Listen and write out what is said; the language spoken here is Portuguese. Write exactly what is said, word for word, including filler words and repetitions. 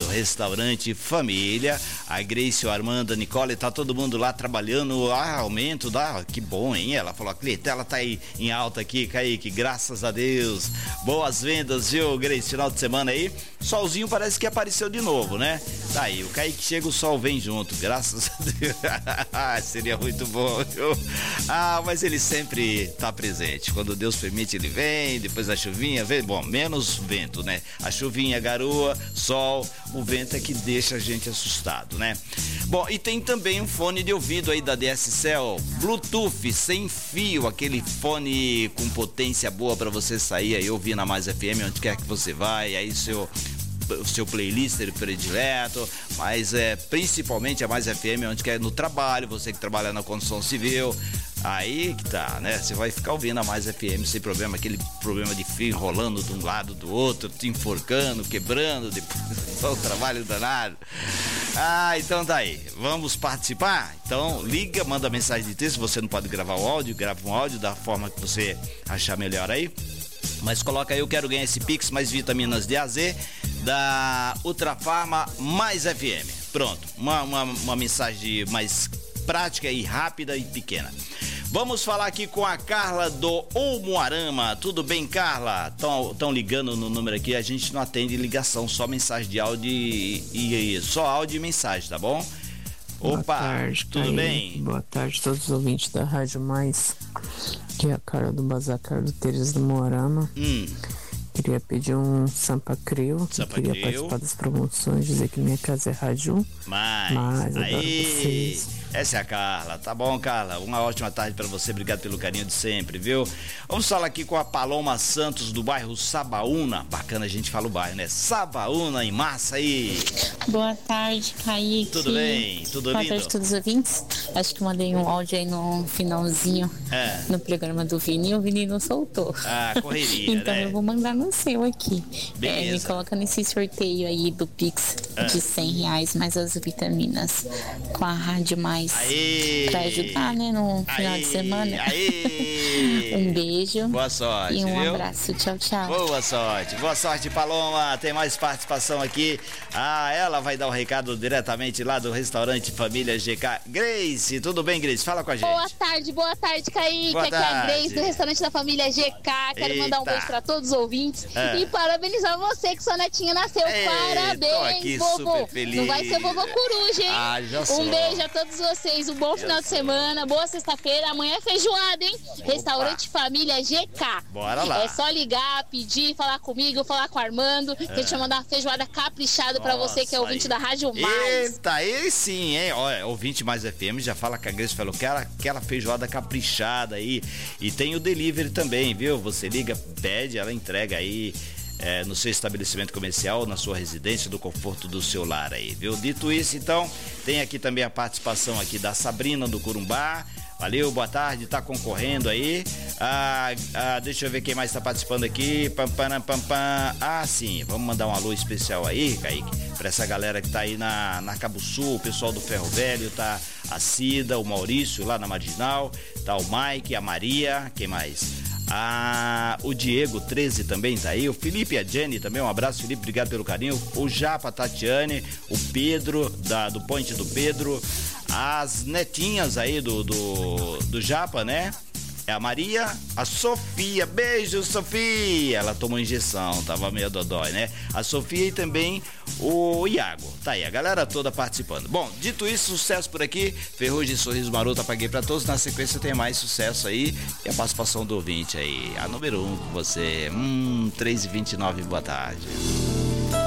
Restaurante Família. A Grace, o Armando, a Nicole, tá todo mundo lá trabalhando. Ah, aumento, dá, que bom, hein? Ela falou, a clientela tá aí em alta aqui, Kaique, graças a Deus. Boas vendas, viu, Grace? Final de semana aí. Solzinho parece que apareceu de novo, né? Tá aí, o Kaique chega, o sol vem junto, graças a Deus. Seria muito bom, viu? Ah, mas ele sempre tá presente. Quando Deus permite, ele vem, depois a chuvinha vem. Bom, menos vento, né? A chuvinha, garoa, sol, o vento é que deixa a gente assustado, né? Bom, e tem também um fone de ouvido aí da D S Cell, Bluetooth, sem fio, aquele fone com potência boa pra você sair aí ouvir na Mais F M, onde quer que você vai, aí seu... o seu playlist predileto, mas é principalmente a Mais F M, onde quer no trabalho, você que trabalha na construção civil, aí que tá, né? Você vai ficar ouvindo a Mais F M sem problema, aquele problema de fio enrolando de um lado do outro, te enforcando, quebrando, depois o trabalho danado. Ah, então tá aí, vamos participar? Então liga, manda mensagem de texto, você não pode gravar o áudio, grava um áudio da forma que você achar melhor aí. Mas coloca aí, eu quero ganhar esse Pix mais vitaminas D A Z da Ultrafarma Mais F M. Pronto, uma, uma, uma mensagem mais prática e rápida e pequena. Vamos falar aqui com a Carla do Umuarama. Tudo bem, Carla? Estão ligando no número aqui, a gente não atende ligação, só mensagem de áudio e, e, e só áudio e mensagem, tá bom? Boa Opa, tarde, tudo Kaique. bem? Boa tarde a todos os ouvintes da Rádio Mais, que é a Carla do Bazar Carlos Teres do Moarama. Hum. Queria pedir um Sampa Creu, Sampa queria Creu. participar das promoções, dizer que minha casa é Rádio Mas, Mas adoro aí, vocês. essa é a Carla, tá bom, Carla? Uma ótima tarde pra você, obrigado pelo carinho de sempre, viu? Vamos falar aqui com a Paloma Santos do bairro Sabaúna, bacana a gente fala o bairro, né? Sabaúna em massa aí. Boa tarde, Kaique. Tudo bem? Tudo Boa lindo? tarde a todos os ouvintes. Acho que mandei um áudio aí no finalzinho É. no programa do Vini e o Vini não soltou. Ah, correria, Então né? eu vou mandar no seu aqui. É, me Beleza. coloca nesse sorteio aí do Pix Ah. de cem reais mais as vitaminas com a Rádio Mais. Aê! Pra ajudar, né, no final Aê! de semana. Aê! Um beijo. Boa sorte, E um viu? abraço. Tchau, tchau. Boa sorte, boa sorte, Paloma. Tem mais participação aqui. Ah, ela vai dar o um recado diretamente lá do restaurante Família G K. Grace, tudo bem, Grace? Fala com a gente. Boa tarde, boa tarde, Kaique. Boa Aqui é a tarde. Grace do restaurante da família G K. Quero Eita. mandar um beijo pra todos os ouvintes É. e parabenizar você que sua netinha nasceu. Ei, tô aqui Parabéns, vovô. super feliz. Não vai ser vovô coruja, hein? Ah, já sou. Um beijo a todos vocês, um bom final de semana, boa sexta-feira. Amanhã é feijoada, hein? Restaurante Família G K. Bora lá. É só ligar, pedir, falar comigo, falar com o Armando, que a gente vai mandar uma feijoada caprichada pra você que é Nossa, ouvinte aí. da Rádio Mais. Eita, aí sim, hein? Olha, ouvinte Mais F M já fala que a Grace falou que aquela, aquela feijoada caprichada aí. E tem o delivery também, viu? Você liga, pede, ela entrega aí é, no seu estabelecimento comercial, na sua residência, do conforto do seu lar aí, viu? Dito isso, então, tem aqui também a participação aqui da Sabrina do Corumbá. Valeu, boa tarde, tá concorrendo aí. Ah, ah, deixa eu ver quem mais tá participando aqui. Pam, pam, pam, pam. Ah, sim, vamos mandar um alô especial aí, Kaique, pra essa galera que tá aí na, na Cabo Sul, o pessoal do Ferro Velho, tá a Cida, o Maurício lá na Marginal, tá o Mike, a Maria, quem mais? Ah, o Diego treze também tá aí, o Felipe e a Jenny também, um abraço, Felipe, obrigado pelo carinho, o Japa, a Tatiane, o Pedro, da, do Ponte do Pedro, as netinhas aí do, do, do Japa, né? É a Maria, a Sofia, beijo, Sofia, ela tomou injeção, tava meio dodói, né? A Sofia e também o Iago, tá aí, a galera toda participando. Bom, dito isso, sucesso por aqui, Ferrugem e Sorriso Maroto, apaguei pra todos, na sequência tem mais sucesso aí, e a participação do ouvinte aí, a número um com você, hum, três e vinte e nove, boa tarde.